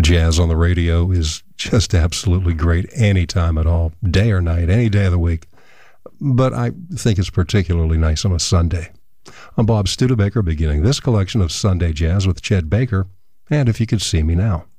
Jazz on the radio is just absolutely great any time at all, day or night, any day of the week. But I think it's particularly nice on a Sunday. I'm Bob Studebaker, beginning this collection of Sunday Jazz with Chet Baker, and If You Could See Me Now.